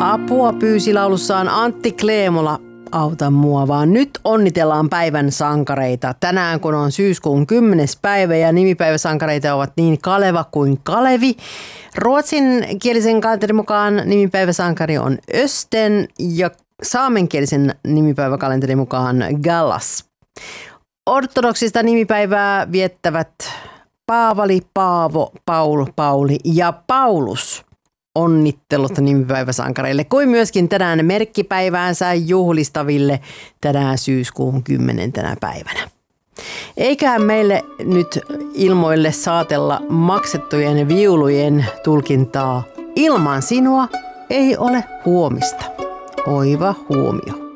Apua pyysi laulussaan Antti Kleemola. Auta mua vaan. Nyt onnitellaan päivän sankareita. Tänään kun on syyskuun 10. päivä ja nimipäiväsankareita ovat niin Kaleva kuin Kalevi. Ruotsinkielisen kalenterin mukaan nimipäiväsankari on Östen ja saamenkielisen nimipäiväkalenterin mukaan Gallas. Ortodoksista nimipäivää viettävät Paavali, Paavo, Paul, Pauli ja Paulus. Onnittelut nimipäiväsankareille, kuin myöskin tänään merkkipäiväänsä juhlistaville tänään syyskuun 10. päivänä. Eiköhän meille nyt ilmoille saatella maksettujen viulujen tulkintaa. Ilman sinua ei ole huomista. Oiva huomio.